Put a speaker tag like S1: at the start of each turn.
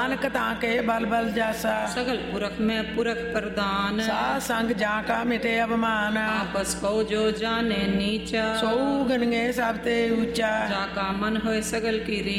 S1: नानक ताके बल बल जासा,
S2: सगल पुरख में पुरख प्रदान।
S1: साध संग जाका मिटे अवमान,
S2: आपस को जो जाने नीचा।
S1: सौ गनगे सब ते ऊंचा,
S2: जाका मन होए सगल की रीचा।